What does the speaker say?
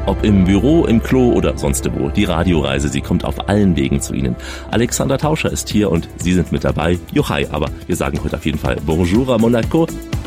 Ob im Büro, im Klo oder sonst wo. Die Radioreise, sie kommt auf allen Wegen zu Ihnen. Alexandra Tauscher ist hier und Sie sind mit dabei. Juchai, aber wir sagen heute auf jeden Fall Bonjour à Monaco.